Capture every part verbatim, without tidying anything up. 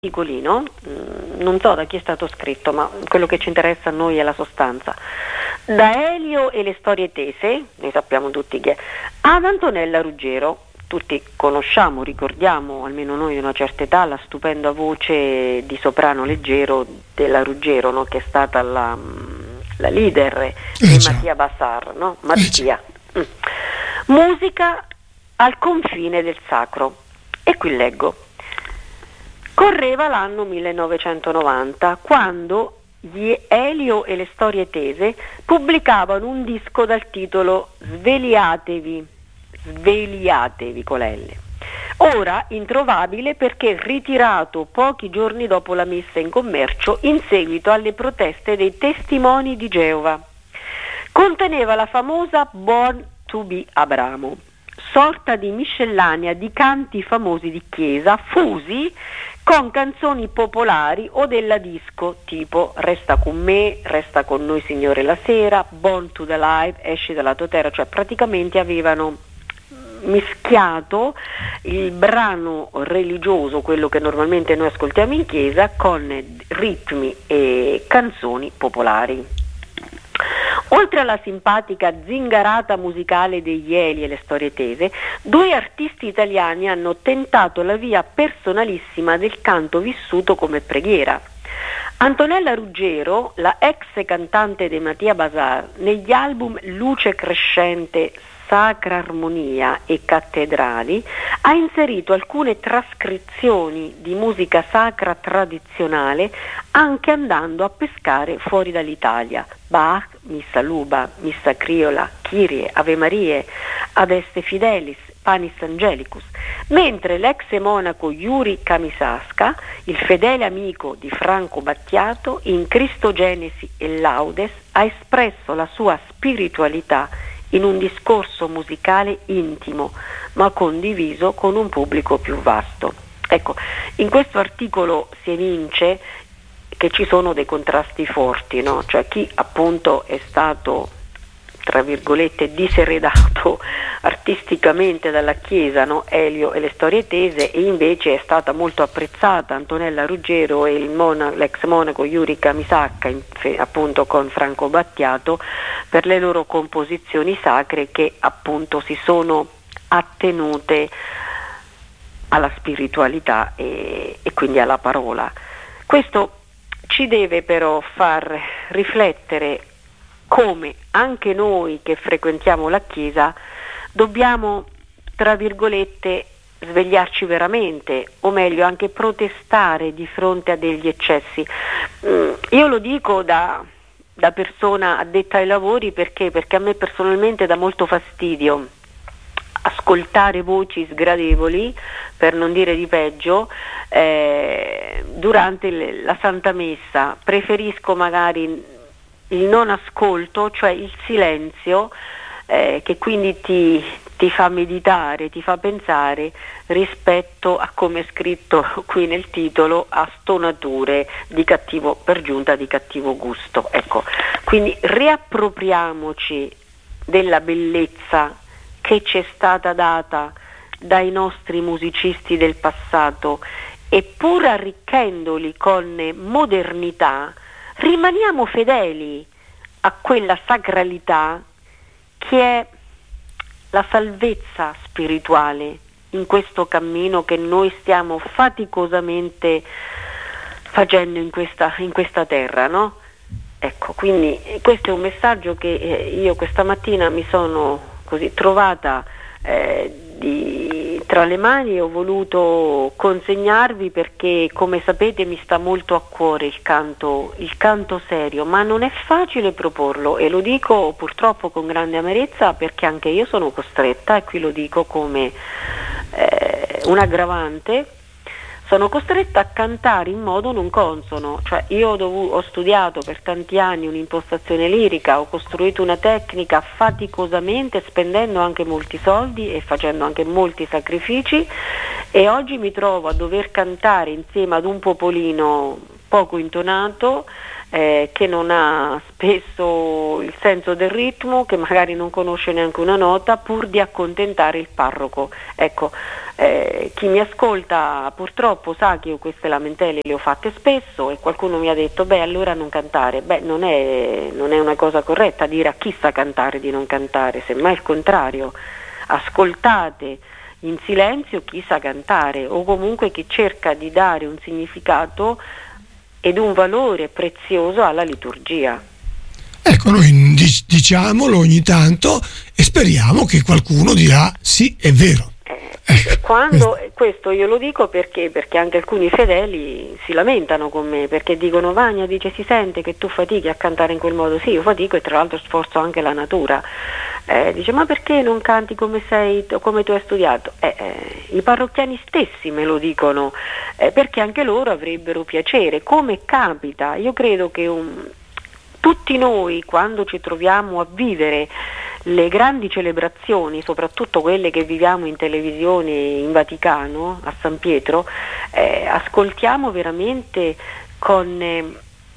articolino, non so da chi è stato scritto, ma quello che ci interessa a noi è la sostanza. Da Elio e le storie tese, noi sappiamo tutti chi è, ad Antonella Ruggero. Tutti conosciamo, ricordiamo, almeno noi di una certa età, la stupenda voce di soprano leggero della Ruggero, no? Che è stata la, la leader eh di già. Mattia Bassar, no? Eh Mattia. Mm. Musica al confine del sacro. E qui leggo. Correva l'anno millenovecentonovanta, quando gli Elio e le storie tese pubblicavano un disco dal titolo Sveliatevi, Sveliatevi con la L. Ora introvabile perché ritirato pochi giorni dopo la messa in commercio in seguito alle proteste dei testimoni di Geova. Conteneva la famosa Born to be Abramo, sorta di miscellanea di canti famosi di chiesa fusi con canzoni popolari o della disco, tipo Resta con me, Resta con noi Signore la sera, Born to the Life, Esci dalla tua terra, cioè praticamente avevano mischiato il brano religioso, quello che normalmente noi ascoltiamo in chiesa, con ritmi e canzoni popolari. Oltre alla simpatica zingarata musicale degli Eli e le storie tese, due artisti italiani hanno tentato la via personalissima del canto vissuto come preghiera. Antonella Ruggero, la ex cantante di Mattia Bassar, negli album Luce Crescente, Sacra Armonia e Cattedrali, ha inserito alcune trascrizioni di musica sacra tradizionale anche andando a pescare fuori dall'Italia. Bach, Missa Luba, Missa Criola, Kyrie, Ave Marie, Adeste Fidelis, Panis Angelicus, mentre l'ex monaco Yuri Kamisasca, il fedele amico di Franco Battiato, in Cristogenesi e Laudes ha espresso la sua spiritualità in un discorso musicale intimo, ma condiviso con un pubblico più vasto. Ecco, in questo articolo si evince che ci sono dei contrasti forti, no? Cioè chi appunto è stato, tra virgolette, diseredato artisticamente dalla Chiesa, no? Elio e le storie tese, e invece è stata molto apprezzata Antonella Ruggero e il mona, l'ex monaco Yuri Kamisacca, in, appunto con Franco Battiato, per le loro composizioni sacre che appunto si sono attenute alla spiritualità e, e quindi alla parola. Questo ci deve però far riflettere come anche noi che frequentiamo la Chiesa dobbiamo, tra virgolette, svegliarci veramente, o meglio anche protestare di fronte a degli eccessi. Mm, io lo dico da, da persona addetta ai lavori perché, perché a me personalmente dà molto fastidio ascoltare voci sgradevoli, per non dire di peggio, eh, durante le, la Santa Messa. Preferisco magari il non ascolto, cioè il silenzio, eh, che quindi ti, ti fa meditare, ti fa pensare, rispetto a, come è scritto qui nel titolo, a stonature di cattivo, per giunta di cattivo gusto. Ecco, quindi riappropriamoci della bellezza che ci è stata data dai nostri musicisti del passato e pur arricchendoli con modernità rimaniamo fedeli a quella sacralità che è la salvezza spirituale in questo cammino che noi stiamo faticosamente facendo in questa, in questa terra, no? Ecco, quindi questo è un messaggio che eh, io questa mattina mi sono così trovata eh, di, tra le mani, e ho voluto consegnarvi perché, come sapete, mi sta molto a cuore il canto, il canto serio, ma non è facile proporlo, e lo dico purtroppo con grande amarezza perché anche io sono costretta, e qui lo dico come eh, un aggravante, sono costretta a cantare in modo non consono. Cioè io ho, dovuto, ho studiato per tanti anni un'impostazione lirica, ho costruito una tecnica faticosamente, spendendo anche molti soldi e facendo anche molti sacrifici, e oggi mi trovo a dover cantare insieme ad un popolino poco intonato eh, che non ha spesso il senso del ritmo, che magari non conosce neanche una nota, pur di accontentare il parroco. Ecco, eh, chi mi ascolta purtroppo sa che io queste lamentele le ho fatte spesso, e qualcuno mi ha detto: beh, allora non cantare. Beh, non è, non è una cosa corretta dire a chi sa cantare di non cantare, semmai il contrario. Ascoltate in silenzio chi sa cantare, o comunque chi cerca di dare un significato ed un valore prezioso alla liturgia. Ecco, noi diciamolo ogni tanto e speriamo che qualcuno dirà sì, è vero. Eh, ecco, quando, questo io lo dico perché, perché anche alcuni fedeli si lamentano con me, perché dicono: Vania, dice, si sente che tu fatichi a cantare in quel modo. Sì, io fatico, e tra l'altro sforzo anche la natura. Eh, dice: ma perché non canti come sei, come tu hai studiato? Eh, eh, i parrocchiani stessi me lo dicono, eh, perché anche loro avrebbero piacere, come capita. Io credo che un, tutti noi, quando ci troviamo a vivere le grandi celebrazioni, soprattutto quelle che viviamo in televisione in Vaticano, a San Pietro, eh, ascoltiamo veramente con eh,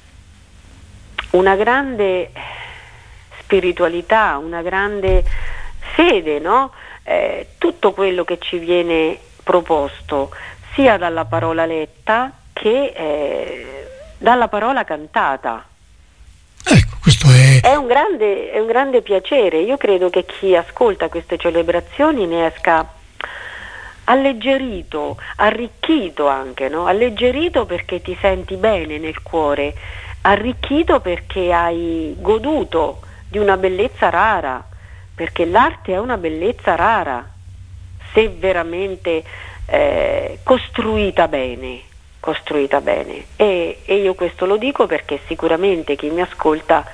una grande spiritualità, una grande fede, no? Eh, tutto quello che ci viene proposto, sia dalla parola letta che eh, dalla parola cantata. Ecco, questo è... È un grande, è un grande piacere. Io credo che chi ascolta queste celebrazioni ne esca alleggerito, arricchito anche, no? Alleggerito perché ti senti bene nel cuore, arricchito perché hai goduto di una bellezza rara, perché l'arte è una bellezza rara, se veramente eh, costruita bene, costruita bene. E, e io questo lo dico perché sicuramente chi mi ascolta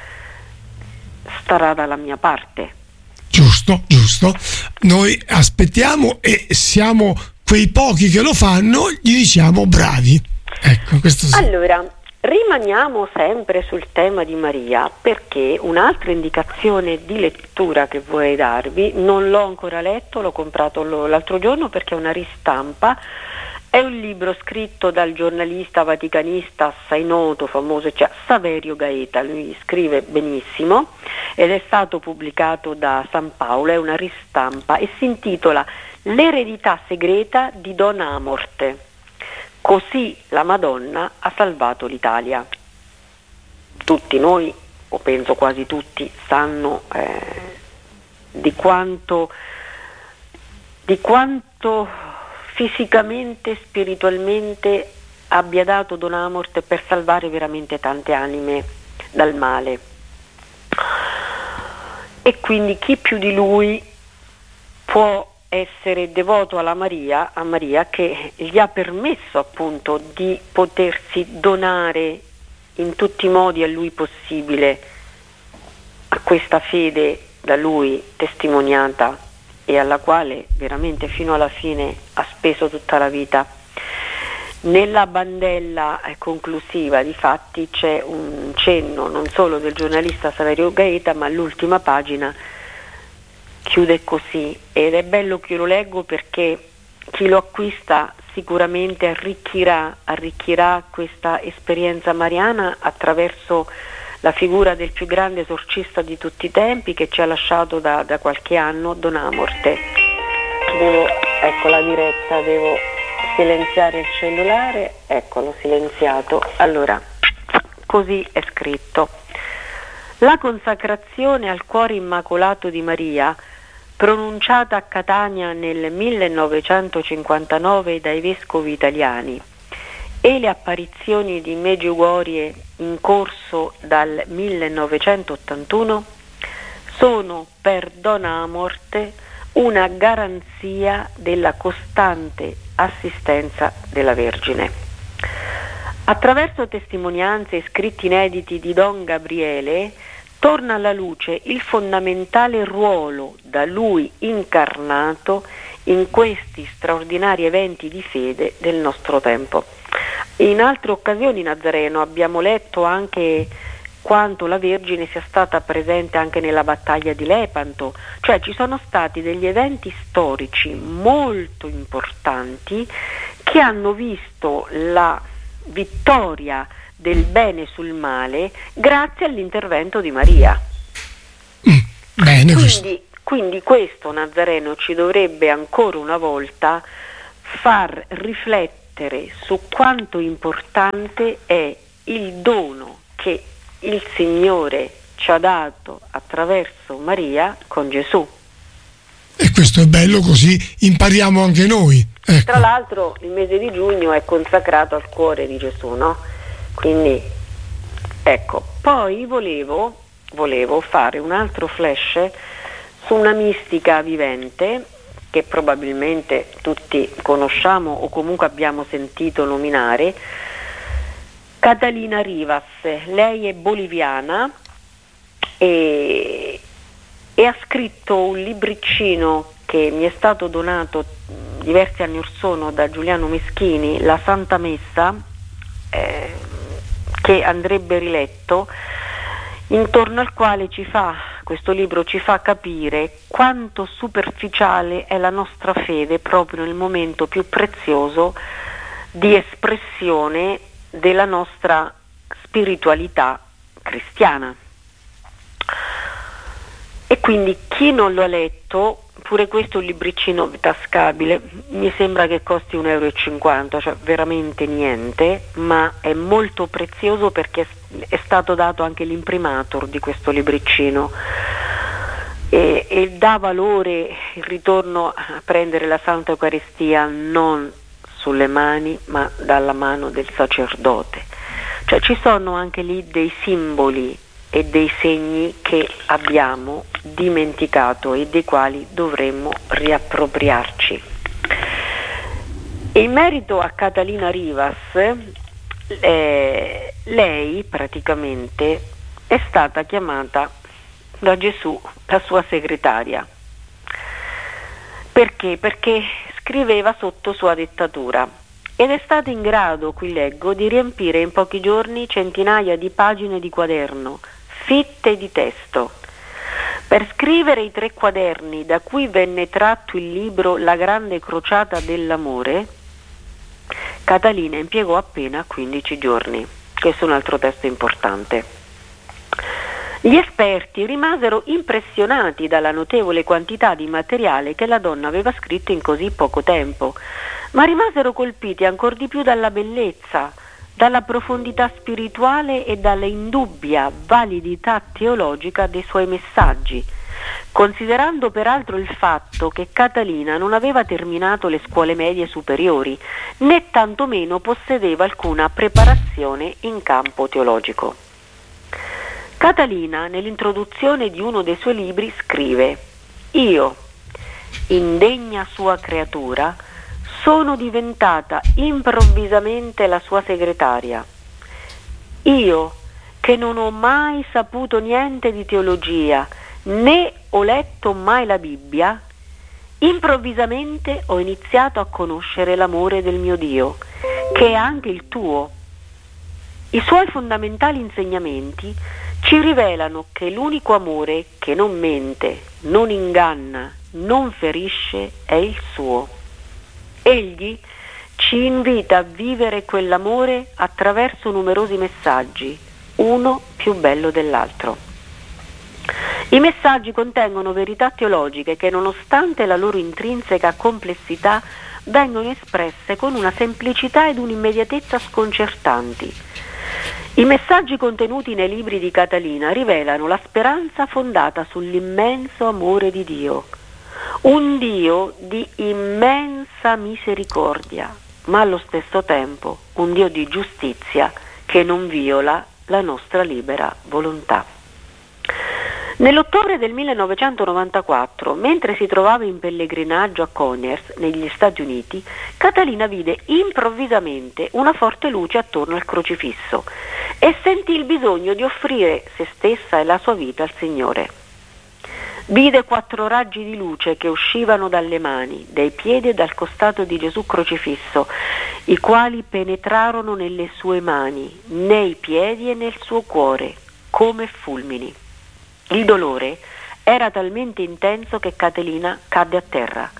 starà dalla mia parte. Giusto, giusto. Noi aspettiamo e siamo quei pochi che lo fanno, gli diciamo bravi. Ecco, questo sì. Allora, rimaniamo sempre sul tema di Maria, perché un'altra indicazione di lettura che vorrei darvi, non l'ho ancora letto, l'ho comprato l'altro giorno perché è una ristampa, è un libro scritto dal giornalista vaticanista assai noto, famoso, cioè Saverio Gaeta. Lui scrive benissimo ed è stato pubblicato da San Paolo, è una ristampa e si intitola L'eredità segreta di Dona Amorte. Così la Madonna ha salvato l'Italia. Tutti noi, o penso quasi tutti, sanno eh, di quanto di quanto fisicamente, spiritualmente abbia dato Dona Amorte per salvare veramente tante anime dal male. E quindi chi più di lui può essere devoto alla Maria, a Maria, che gli ha permesso appunto di potersi donare in tutti i modi a lui possibile a questa fede da lui testimoniata e alla quale veramente fino alla fine ha speso tutta la vita. Nella bandella conclusiva difatti c'è un cenno non solo del giornalista Saverio Gaeta, ma l'ultima pagina chiude così, ed è bello che io lo leggo perché chi lo acquista sicuramente arricchirà, arricchirà questa esperienza mariana attraverso la figura del più grande esorcista di tutti i tempi che ci ha lasciato da, da qualche anno, Dona Amorte. Devo, ecco la diretta, devo silenziare il cellulare, eccolo silenziato. Allora, così è scritto: la consacrazione al cuore immacolato di Maria, pronunciata a Catania nel millenovecentocinquantanove dai vescovi italiani, e le apparizioni di Medjugorje in corso dal millenovecentottantuno sono per Dona Amorte una garanzia della costante assistenza della Vergine. Attraverso testimonianze e scritti inediti di Don Gabriele torna alla luce il fondamentale ruolo da lui incarnato in questi straordinari eventi di fede del nostro tempo. In altre occasioni, Nazareno, abbiamo letto anche quanto la Vergine sia stata presente anche nella battaglia di Lepanto, cioè ci sono stati degli eventi storici molto importanti che hanno visto la vittoria del bene sul male grazie all'intervento di Maria. Mm, bene, quindi, quindi questo Nazareno ci dovrebbe ancora una volta far riflettere su quanto importante è il dono che il Signore ci ha dato attraverso Maria con Gesù. E questo è bello, così impariamo anche noi. Ecco. Tra l'altro il mese di giugno è consacrato al cuore di Gesù, no? Quindi ecco, poi volevo, volevo fare un altro flash su una mistica vivente che probabilmente tutti conosciamo o comunque abbiamo sentito nominare, Catalina Rivas. Lei è boliviana e, e ha scritto un libricino che mi è stato donato diversi anni or sono da Giuliano Meschini, La Santa Messa, eh, che andrebbe riletto, intorno al quale ci fa, questo libro ci fa capire quanto superficiale è la nostra fede proprio nel momento più prezioso di espressione della nostra spiritualità cristiana. E quindi chi non lo ha letto, pure questo è un libricino tascabile, mi sembra che costi un euro e cinquanta, cioè veramente niente, ma è molto prezioso perché è stato dato anche l'imprimatur di questo libricino e, e dà valore il ritorno a prendere la Santa Eucaristia non sulle mani ma dalla mano del sacerdote, cioè ci sono anche lì dei simboli e dei segni che abbiamo dimenticato e dei quali dovremmo riappropriarci. In merito a Catalina Rivas, eh, lei praticamente è stata chiamata da Gesù la sua segretaria. Perché? Perché scriveva sotto sua dettatura ed è stata in grado, qui leggo, di riempire in pochi giorni centinaia di pagine di quaderno fitte di testo. Per scrivere i tre quaderni da cui venne tratto il libro La grande crociata dell'amore, Catalina impiegò appena quindici giorni. Questo è un altro testo importante. Gli esperti rimasero impressionati dalla notevole quantità di materiale che la donna aveva scritto in così poco tempo, ma rimasero colpiti ancor di più dalla bellezza, dalla profondità spirituale e dalla indubbia validità teologica dei suoi messaggi, considerando peraltro il fatto che Catalina non aveva terminato le scuole medie superiori, né tantomeno possedeva alcuna preparazione in campo teologico. Catalina, nell'introduzione di uno dei suoi libri, scrive: «Io, indegna sua creatura, sono diventata improvvisamente la sua segretaria. Io, che non ho mai saputo niente di teologia, né ho letto mai la Bibbia, improvvisamente ho iniziato a conoscere l'amore del mio Dio, che è anche il tuo. I suoi fondamentali insegnamenti ci rivelano che l'unico amore che non mente, non inganna, non ferisce è il suo. Egli ci invita a vivere quell'amore attraverso numerosi messaggi, uno più bello dell'altro. I messaggi contengono verità teologiche che, nonostante la loro intrinseca complessità, vengono espresse con una semplicità ed un'immediatezza sconcertanti. I messaggi contenuti nei libri di Catalina rivelano la speranza fondata sull'immenso amore di Dio, un Dio di immensa misericordia, ma allo stesso tempo un Dio di giustizia che non viola la nostra libera volontà. Nell'ottobre del millenovecentonovantaquattro, mentre si trovava in pellegrinaggio a Conyers, negli Stati Uniti, Catalina vide improvvisamente una forte luce attorno al crocifisso e sentì il bisogno di offrire se stessa e la sua vita al Signore. Vide quattro raggi di luce che uscivano dalle mani, dai piedi e dal costato di Gesù crocifisso, i quali penetrarono nelle sue mani, nei piedi e nel suo cuore, come fulmini. Il dolore era talmente intenso che Catalina cadde a terra.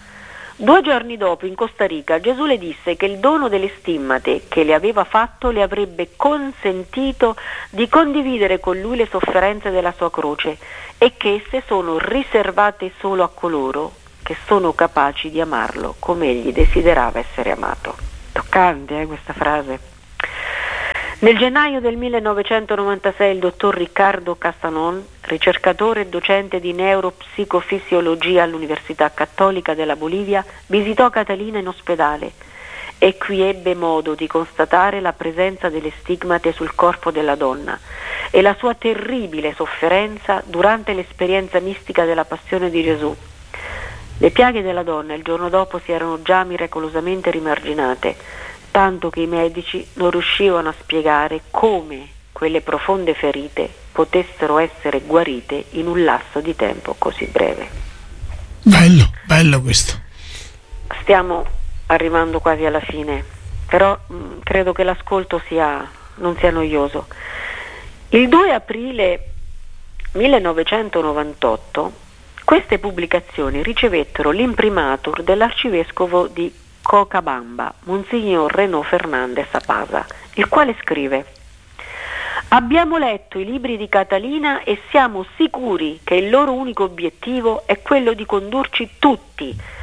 Due giorni dopo, in Costa Rica, Gesù le disse che il dono delle stimmate che le aveva fatto le avrebbe consentito di condividere con lui le sofferenze della sua croce e che esse sono riservate solo a coloro che sono capaci di amarlo come egli desiderava essere amato. Toccante, eh, questa frase. Nel gennaio del millenovecentonovantasei il dottor Riccardo Castanon, ricercatore e docente di neuropsicofisiologia all'Università Cattolica della Bolivia, visitò Catalina in ospedale e qui ebbe modo di constatare la presenza delle stigmate sul corpo della donna e la sua terribile sofferenza durante l'esperienza mistica della passione di Gesù. Le piaghe della donna il giorno dopo si erano già miracolosamente rimarginate, tanto che i medici non riuscivano a spiegare come quelle profonde ferite potessero essere guarite in un lasso di tempo così breve. Bello, bello questo. Stiamo arrivando quasi alla fine, però mh, credo che l'ascolto sia, non sia noioso. Il due aprile millenovecentonovantotto queste pubblicazioni ricevettero l'imprimatur dell'arcivescovo di Cochabamba, Monsignor Renaud Fernandez Apasa, il quale scrive: abbiamo letto i libri di Catalina e siamo sicuri che il loro unico obiettivo è quello di condurci tutti